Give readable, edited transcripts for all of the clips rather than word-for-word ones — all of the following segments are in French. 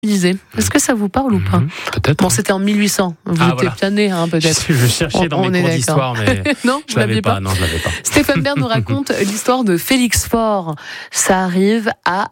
Lisez. Est-ce que ça vous parle ou pas? Peut-être. Bon, c'était en 1800. Vous étiez bien né, peut-être. Je cherchais dans mes cours d'histoire, mais non, je l'avais pas. Non, je l'avais pas. Stéphane Bern nous raconte l'histoire de Félix Faure. Ça arrive à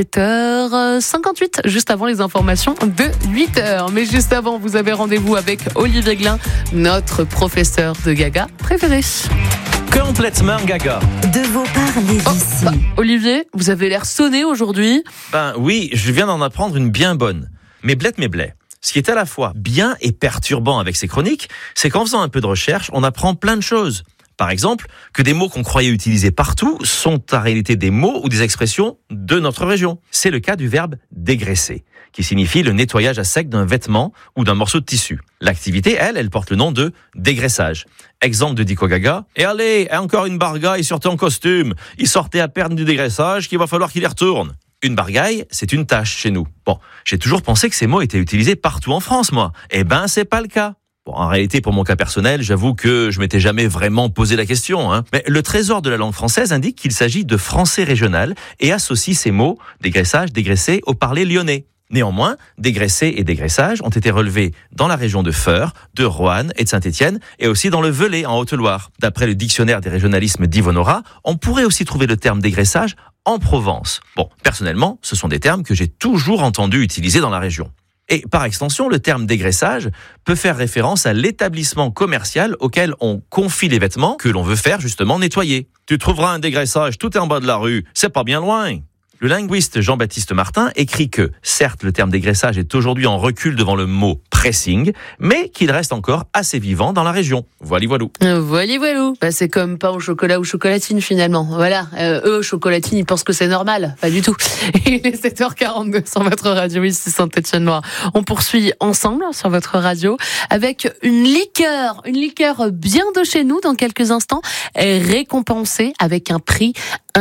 7h58, juste avant les informations de 8h. Mais juste avant, vous avez rendez-vous avec Olivier Glin, notre professeur de Gaga préféré. Complètement gaga. De vos parler d'ici. Olivier, vous avez l'air sonné aujourd'hui. Oui, je viens d'en apprendre une bien bonne. Mais bled. Ce qui est à la fois bien et perturbant avec ces chroniques, c'est qu'en faisant un peu de recherche, on apprend plein de choses. Par exemple, que des mots qu'on croyait utiliser partout sont en réalité des mots ou des expressions de notre région. C'est le cas du verbe dégraisser, qui signifie le nettoyage à sec d'un vêtement ou d'un morceau de tissu. L'activité, elle porte le nom de dégraissage. Exemple de Dico Gaga. Et allez, encore une bargaille sur ton costume. Il sortait à peine du dégraissage qu'il va falloir qu'il y retourne. Une bargaille, c'est une tâche chez nous. Bon, j'ai toujours pensé que ces mots étaient utilisés partout en France, moi. C'est pas le cas. Bon, en réalité, pour mon cas personnel, j'avoue que je m'étais jamais vraiment posé la question. Mais le trésor de la langue française indique qu'il s'agit de français régional et associe ces mots, dégraissage, dégraisser, au parler lyonnais. Néanmoins, dégraisser et dégraissage ont été relevés dans la région de Feurs, de Roanne et de Saint-Étienne, et aussi dans le Velay, en Haute-Loire. D'après le dictionnaire des régionalismes d'Yvonne Aura, on pourrait aussi trouver le terme dégraissage en Provence. Bon, personnellement, ce sont des termes que j'ai toujours entendus utiliser dans la région. Et par extension, le terme dégraissage peut faire référence à l'établissement commercial auquel on confie les vêtements que l'on veut faire justement nettoyer. Tu trouveras un dégraissage tout en bas de la rue, c'est pas bien loin. Le linguiste Jean-Baptiste Martin écrit que, certes, le terme dégraissage est aujourd'hui en recul devant le mot pressing, mais qu'il reste encore assez vivant dans la région. Voilou. Voilou. C'est comme pain au chocolat ou chocolatine, finalement. Voilà. Eux, chocolatine, ils pensent que c'est normal. Pas du tout. Il est 7h42 sur votre radio, ici Saint-Étienne-Loire. On poursuit ensemble sur votre radio avec une liqueur bien de chez nous dans quelques instants, récompensée avec un prix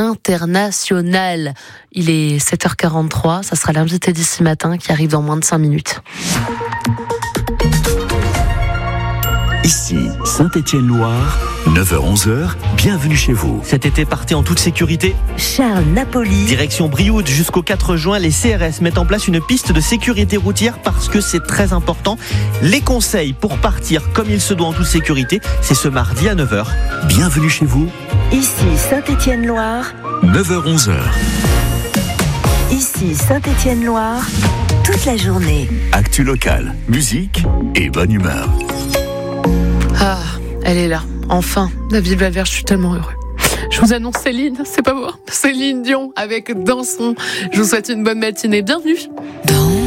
international. Il est 7h43, ça sera l'invité d'ici matin qui arrive dans moins de 5 minutes. Ici, Saint-Étienne-Loire, 9h-11h, bienvenue chez vous. Cet été, partez en toute sécurité. Charles Napoli. Direction Brioude, jusqu'au 4 juin, les CRS mettent en place une piste de sécurité routière parce que c'est très important. Les conseils pour partir comme il se doit en toute sécurité, c'est ce mardi à 9h. Bienvenue chez vous. Ici Saint-Étienne-Loire. 9h-11h. Ici Saint-Étienne-Loire, toute la journée. Actu locale, musique et bonne humeur. Ah, elle est là. Enfin, la Bible verte, je suis tellement heureux. Je vous annonce Céline, c'est pas moi. Céline Dion avec Dansons. Je vous souhaite une bonne matinée. Bienvenue.